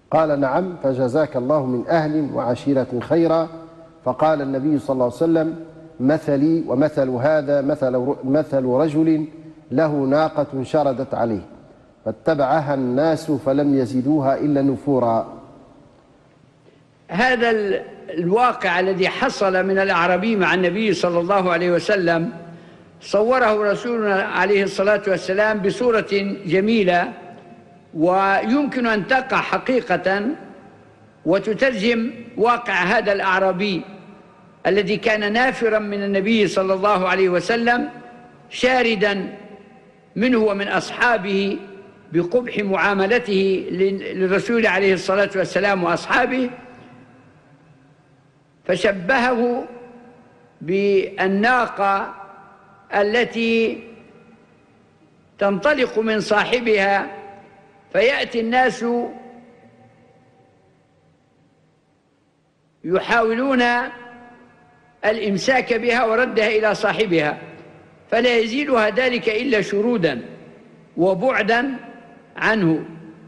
قال نعم، فجزاك الله من أهل وعشيرة خيرا. فقال النبي صلى الله عليه وسلم: مثلي ومثل هذا مثل رجل له ناقة شردت عليه فاتبعها الناس فلم يزدوها إلا نفورا. هذا الواقع الذي حصل من الأعرابي مع النبي صلى الله عليه وسلم صوره رسولنا عليه الصلاة والسلام بصورة جميلة، ويمكن أن تقع حقيقة وتترجم واقع هذا الأعرابي الذي كان نافرا من النبي صلى الله عليه وسلم، شاردا منه ومن أصحابه بقبح معاملته للرسول عليه الصلاة والسلام وأصحابه، فشبهه بالناقة التي تنطلق من صاحبها فيأتي الناس يحاولون الإمساك بها وردها إلى صاحبها، فلا يزيدها ذلك إلا شرودا وبعدا عنه.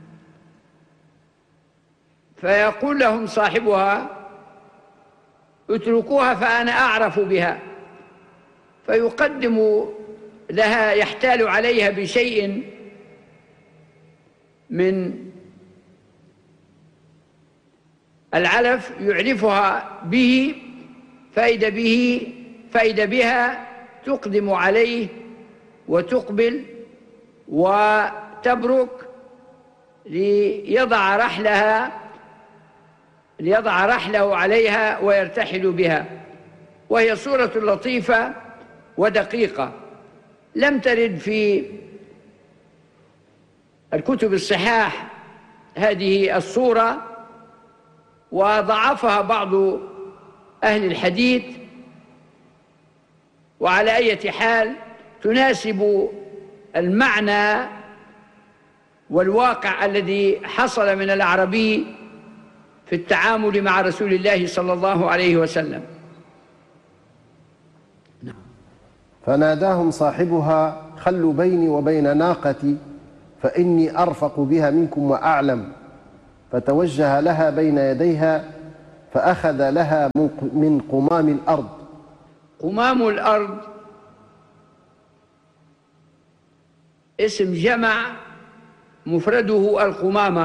فيقول لهم صاحبها: اتركوها فأنا أعرف بها، فيقدم لها، يحتال عليها بشيء من العلف يعرفها به، فإذا بها تقدم عليه وتقبل وتبرك ليضع رحله عليها ويرتحل بها. وهي صورة لطيفة ودقيقة لم ترد في الكتب الصحاح هذه الصورة، وضعفها بعض أهل الحديث. وعلى أي حال تناسب المعنى والواقع الذي حصل من الأعرابي في التعامل مع رسول الله صلى الله عليه وسلم. فناداهم صاحبها: خلوا بيني وبين ناقتي فإني أرفق بها منكم وأعلم. فتوجه لها بين يديها فأخذ لها من قمام الأرض. قمام الأرض اسم جمع مفرده القمامة.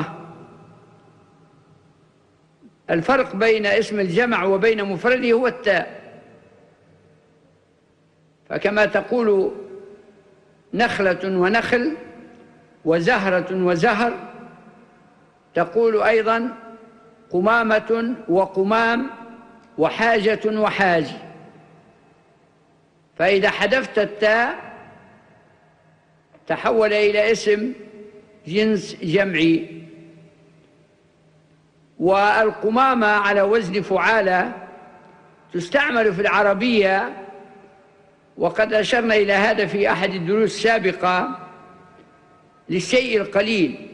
الفرق بين اسم الجمع وبين مفرده هو التاء، فكما تقول نخلة ونخل وزهرة وزهر، تقول أيضا قمامة وقمام وحاجة وحاج. فإذا حذفت التاء تحول إلى اسم جنس جمعي. والقمامة على وزن فعالة تستعمل في العربية، وقد أشرنا إلى هذا في أحد الدروس السابقة، للشيء القليل.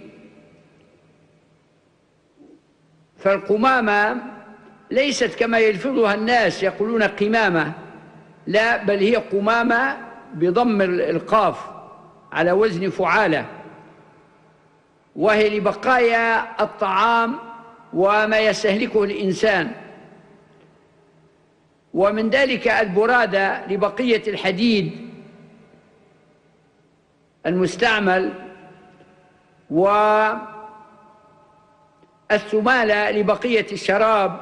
فالقمامة ليست كما يلفظها الناس يقولون قمامة، لا، بل هي قمامة بضم القاف على وزن فعالة، وهي لبقايا الطعام وما يستهلكه الإنسان. ومن ذلك البرادة لبقية الحديد المستعمل، والثمالة لبقية الشراب،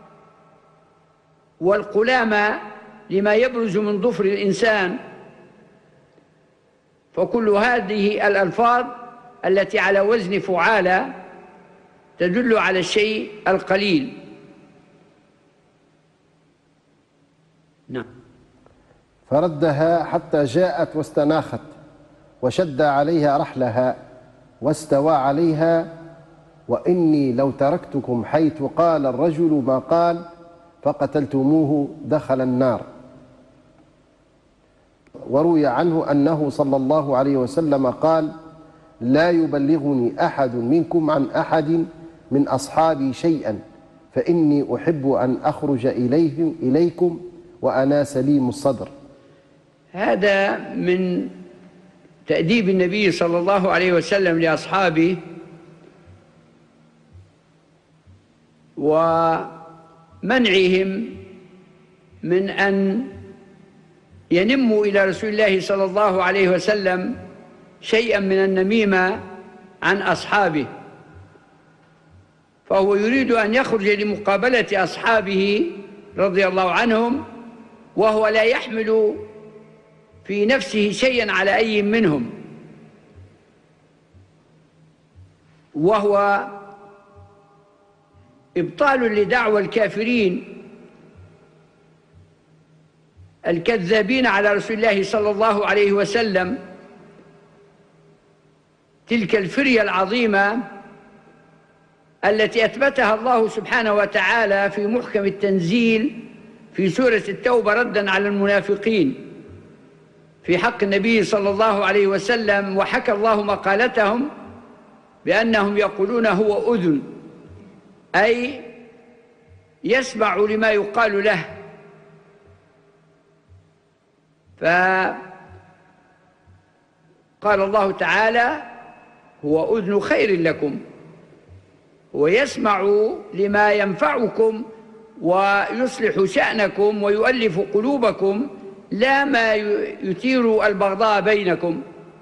والقلامة لما يبرز من ظفر الإنسان. فكل هذه الألفاظ التي على وزن فعالة تدل على الشيء القليل. نعم. فردها حتى جاءت واستناخت وشد عليها رحلها واستوى عليها: وإني لو تركتكم حيث قال الرجل ما قال فقتلتموه دخل النار. وروي عنه أنه صلى الله عليه وسلم قال: لا يبلغني أحد منكم عن أحد من أصحابي شيئا فإني أحب أن أخرج إليكم وأنا سليم الصدر. هذا من تأديب النبي صلى الله عليه وسلم لأصحابه، ومنعهم من أن ينموا إلى رسول الله صلى الله عليه وسلم شيئا من النميمة عن أصحابه، فهو يريد أن يخرج لمقابلة أصحابه رضي الله عنهم وهو لا يحمل في نفسه شيئا على أي منهم، وهو إبطال لدعوى الكافرين الكذابين على رسول الله صلى الله عليه وسلم، تلك الفرية العظيمة التي أثبتها الله سبحانه وتعالى في محكم التنزيل في سورة التوبة ردا على المنافقين في حق النبي صلى الله عليه وسلم، وحكى الله مقالتهم بأنهم يقولون هو أذن، أي يسمع لما يقال له. فقال الله تعالى هو أذن خير لكم، ويسمع لما ينفعكم ويصلح شأنكم ويؤلف قلوبكم، لا ما يثير البغضاء بينكم.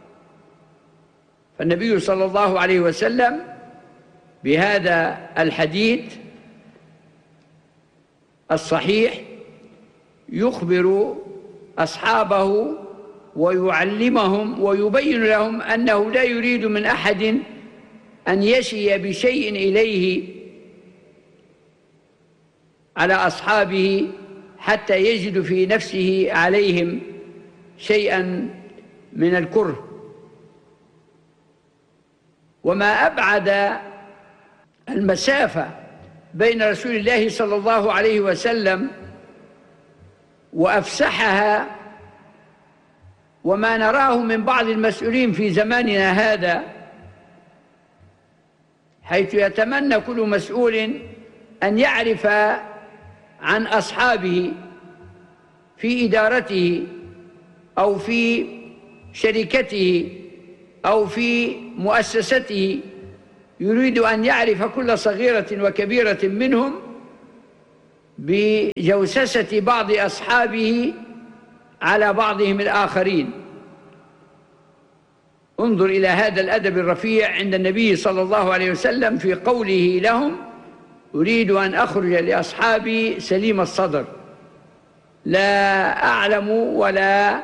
فالنبي صلى الله عليه وسلم بهذا الحديث الصحيح يخبر أصحابه ويعلمهم ويبين لهم أنه لا يريد من أحد أن يشي بشيء إليه على أصحابه حتى يجد في نفسه عليهم شيئا من الكره. وما أبعد المسافة بين رسول الله صلى الله عليه وسلم وأفسحها وما نراه من بعض المسؤولين في زماننا هذا، حيث يتمنى كل مسؤول أن يعرف عن أصحابه في إدارته أو في شركته أو في مؤسسته، يريد أن يعرف كل صغيرة وكبيرة منهم بجوسسة بعض أصحابه على بعضهم الآخرين. انظر إلى هذا الأدب الرفيع عند النبي صلى الله عليه وسلم في قوله لهم أريد أن أخرج لأصحابي سليم الصدر، لا أعلم ولا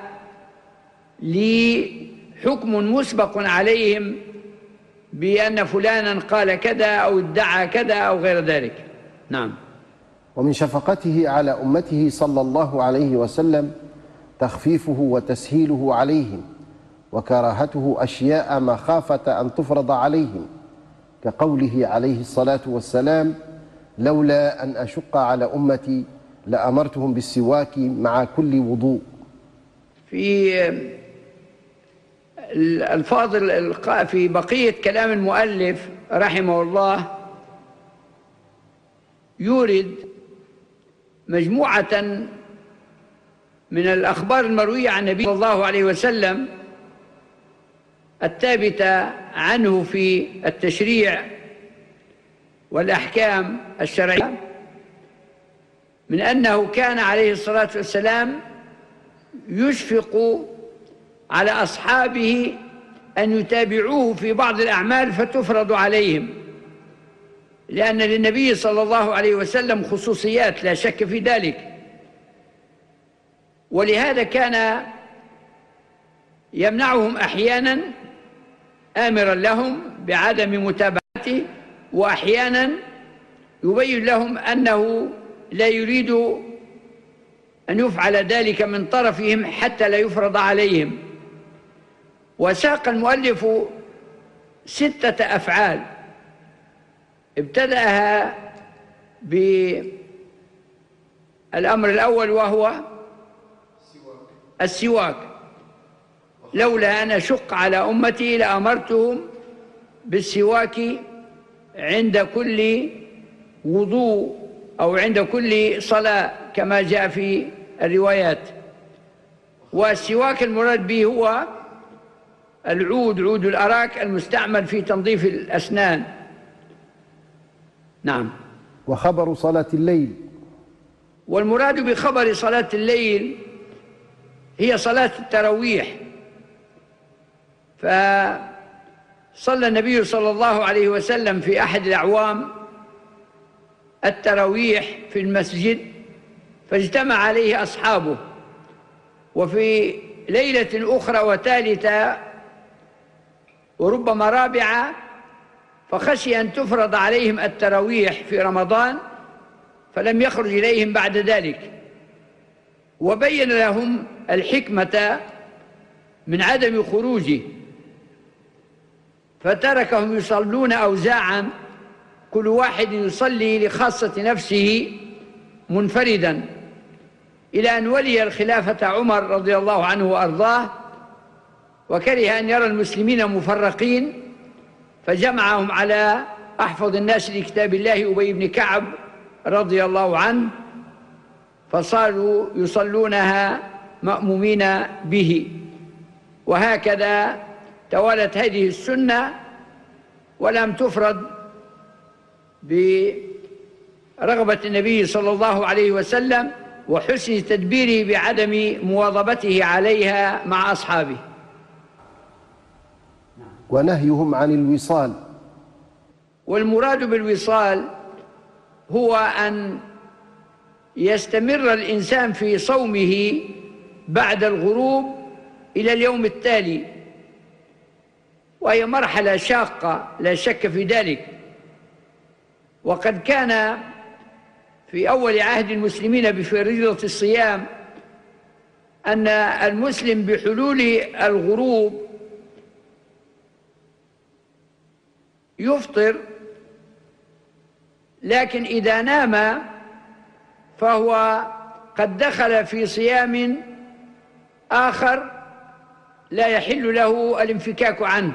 لي حكم مسبق عليهم بأن فلانا قال كذا أو ادعى كذا أو غير ذلك. نعم. ومن شفقته على أمته صلى الله عليه وسلم تخفيفه وتسهيله عليهم، وكراهته أشياء مخافة أن تفرض عليهم، كقوله عليه الصلاة والسلام لولا أن أشق على أمتي لأمرتهم بالسواك مع كل وضوء. في الألفاظ في بقية كلام المؤلف رحمه الله يورد مجموعة من الأخبار المروية عن النبي صلى الله عليه وسلم الثابتة عنه في التشريع والأحكام الشرعية، من أنه كان عليه الصلاة والسلام يشفق على أصحابه أن يتابعوه في بعض الأعمال فتفرض عليهم، لأن للنبي صلى الله عليه وسلم خصوصيات لا شك في ذلك، ولهذا كان يمنعهم أحيانا آمرا لهم بعدم متابعته، وأحيانا يبين لهم أنه لا يريد أن يفعل ذلك من طرفهم حتى لا يفرض عليهم. وساق المؤلف 6 أفعال ابتدأها بالأمر الأول وهو السواك، لولا أن أشق على أمتي لأمرتهم بالسواك عند كل وضوء أو عند كل صلاة كما جاء في الروايات. والسواك المراد به هو العود، عود الأراك المستعمل في تنظيف الأسنان. نعم. وخبر صلاة الليل. والمراد بخبر صلاة الليل هي صلاة التراويح. فصلى النبي صلى الله عليه وسلم في أحد الأعوام التراويح في المسجد، فاجتمع عليه أصحابه، وفي ليلة أخرى وثالثة وربما رابعة فخشي أن تفرض عليهم التراويح في رمضان، فلم يخرج إليهم بعد ذلك، وبين لهم الحكمة من عدم خروجه، فتركهم يصلون أوزاعا كل واحد يصلي لخاصة نفسه منفردا، إلى أن ولي الخلافة عمر رضي الله عنه وأرضاه، وكره أن يرى المسلمين مفرقين، فجمعهم على أحفظ الناس لكتاب الله أبي بن كعب رضي الله عنه، فصاروا يصلونها مأمومين به. وهكذا توالت هذه السنة ولم تفرض برغبة النبي صلى الله عليه وسلم وحسن تدبيره بعدم مواظبته عليها مع أصحابه. ونهيهم عن الوصال. والمراد بالوصال هو أن يستمر الإنسان في صومه بعد الغروب إلى اليوم التالي، وهي مرحلة شاقة لا شك في ذلك. وقد كان في أول عهد المسلمين بفريضة الصيام أن المسلم بحلول الغروب يفطر، لكن إذا نام فهو قد دخل في صيام آخر لا يحل له الانفكاك عنه.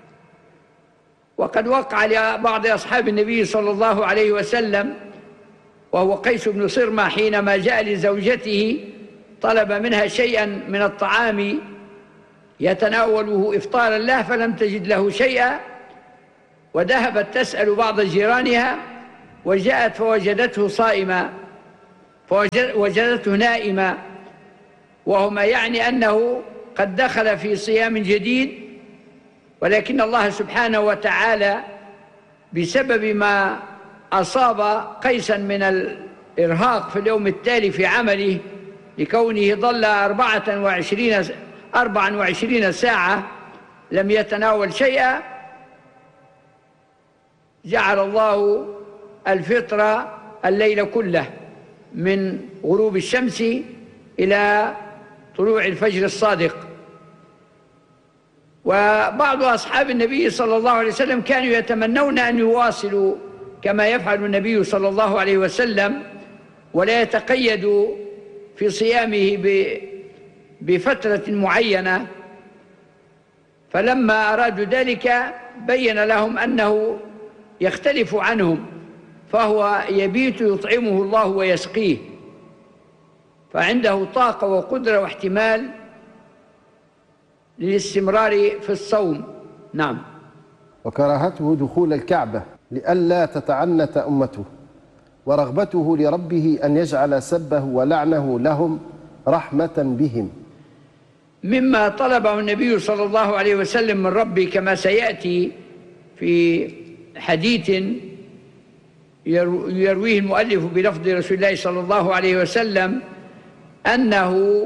وقد وقع لبعض أصحاب النبي صلى الله عليه وسلم، وهو قيس بن صرمة، حينما جاء لزوجته طلب منها شيئا من الطعام يتناوله إفطارا له، فلم تجد له شيئا، وذهبت تسأل بعض جيرانها، وجاءت فوجدته صائما، فوجدته نائما، وهما يعني أنه قد دخل في صيام جديد. ولكن الله سبحانه وتعالى بسبب ما أصاب قيسا من الإرهاق في اليوم التالي في عمله، لكونه ظل 24 ساعة لم يتناول شيئا، جعل الله الفطر الليل كله من غروب الشمس إلى طلوع الفجر الصادق. وبعض أصحاب النبي صلى الله عليه وسلم كانوا يتمنون أن يواصلوا كما يفعل النبي صلى الله عليه وسلم، ولا يتقيدوا في صيامه بفترة معينة. فلما أرادوا ذلك بين لهم أنه يختلف عنهم، فهو يبيت يطعمه الله ويسقيه، فعنده طاقة وقدرة واحتمال للاستمرار في الصوم. نعم. وكراهته دخول الكعبة لئلا تتعنت أمته، ورغبته لربه أن يجعل سبه ولعنه لهم رحمة بهم. مما طلبه النبي صلى الله عليه وسلم من ربه، كما سيأتي في حديث يرويه المؤلف بلفظ رسول الله صلى الله عليه وسلم، أنه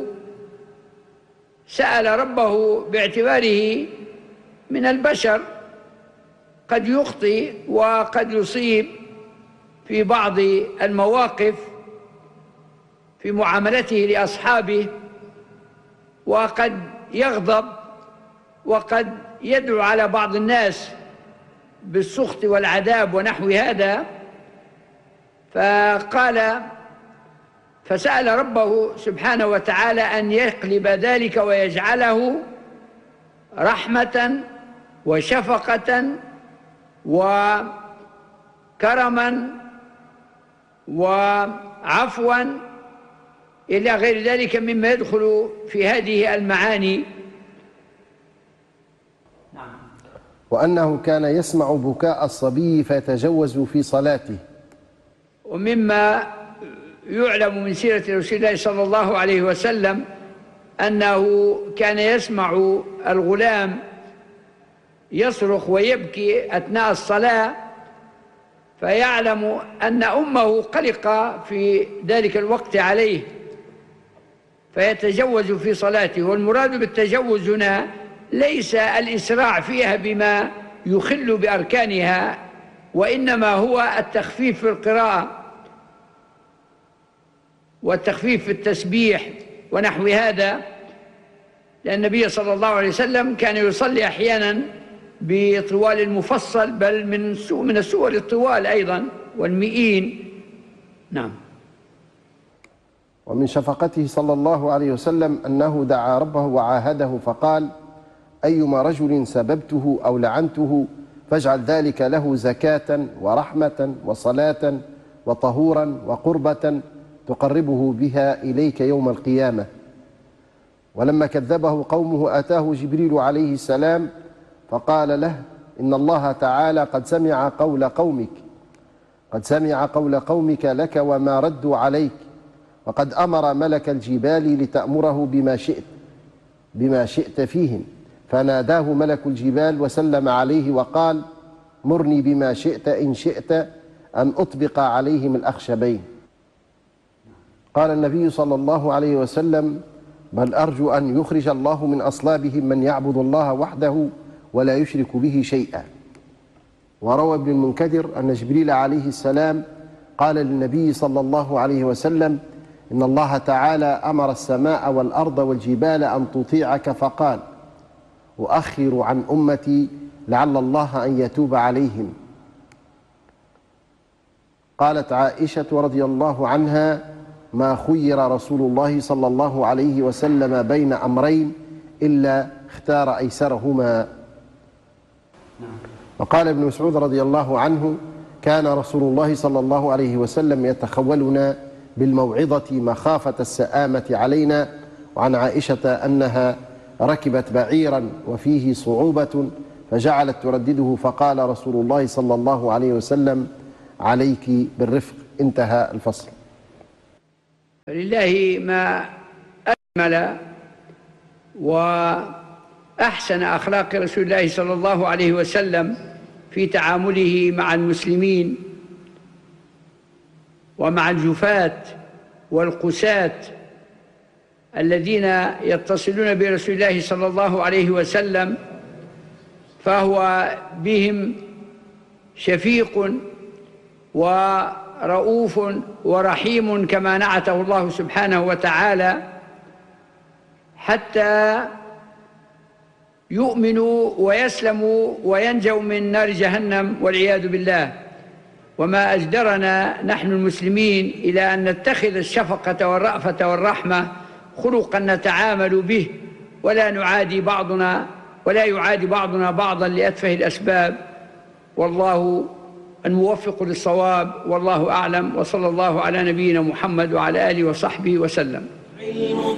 سأل ربه باعتباره من البشر قد يخطئ وقد يصيب في بعض المواقف في معاملته لأصحابه، وقد يغضب، وقد يدعو على بعض الناس بالسخط والعذاب ونحو هذا. فسأل ربه سبحانه وتعالى أن يقلب ذلك ويجعله رحمة وشفقة وكرما وعفوا إلى غير ذلك مما يدخل في هذه المعاني. وأنه كان يسمع بكاء الصبي فيتجوز في صلاته. ومما يعلم من سيرة رسول الله صلى الله عليه وسلم أنه كان يسمع الغلام يصرخ ويبكي أثناء الصلاة، فيعلم أن أمه قلقة في ذلك الوقت عليه فيتجوز في صلاته. والمراد بالتجوز هنا ليس الإسراع فيها بما يخل بأركانها، وإنما هو التخفيف في القراءة والتخفيف في التسبيح ونحو هذا، لأن النبي صلى الله عليه وسلم كان يصلي أحيانا بطوال المفصل، بل من السور الطوال أيضا والمئين. نعم. ومن شفقته صلى الله عليه وسلم أنه دعا ربه وعاهده فقال: أيما رجل سببته أو لعنته فاجعل ذلك له زكاة ورحمة وصلاة وطهورا وقربة تقربه بها إليك يوم القيامة. ولما كذبه قومه أتاه جبريل عليه السلام فقال له: إن الله تعالى قد سمع قول قومك لك وما ردوا عليك، وقد أمر ملك الجبال لتأمره بما شئت فيهم. فناداه ملك الجبال وسلم عليه وقال: مرني بما شئت إن شئت أن أطبق عليهم الأخشبين. قال النبي صلى الله عليه وسلم: بل أرجو أن يخرج الله من أصلابهم من يعبد الله وحده ولا يشرك به شيئا. وروى ابن المنكدر أن جبريل عليه السلام قال للنبي صلى الله عليه وسلم: إن الله تعالى أمر السماء والأرض والجبال أن تطيعك، فقال: أؤخر عن أمتي لعل الله أن يتوب عليهم. قالت عائشة رضي الله عنها: ما خير رسول الله صلى الله عليه وسلم بين أمرين إلا اختار أيسرهما. وقال ابن مسعود رضي الله عنه: كان رسول الله صلى الله عليه وسلم يتخولنا بالموعظة مخافة السآمة علينا. وعن عائشة أنها ركبت بعيرا وفيه صعوبة فجعلت تردده فقال رسول الله صلى الله عليه وسلم: عليك بالرفق. انتهى الفصل. فلله ما أجمل وأحسن أخلاق رسول الله صلى الله عليه وسلم في تعامله مع المسلمين ومع الجفاة والقساة الذين يتصلون برسول الله صلى الله عليه وسلم، فهو بهم شفيق ورؤوف ورحيم كما نعته الله سبحانه وتعالى، حتى يؤمنوا ويسلموا وينجوا من نار جهنم والعياذ بالله. وما أجدرنا نحن المسلمين إلى أن نتخذ الشفقة والرأفة والرحمة خلقا نتعامل به، ولا يعادي بعضنا بعضا لأتفه الأسباب. والله الموفق للصواب، والله أعلم، وصلى الله على نبينا محمد وعلى آله وصحبه وسلم.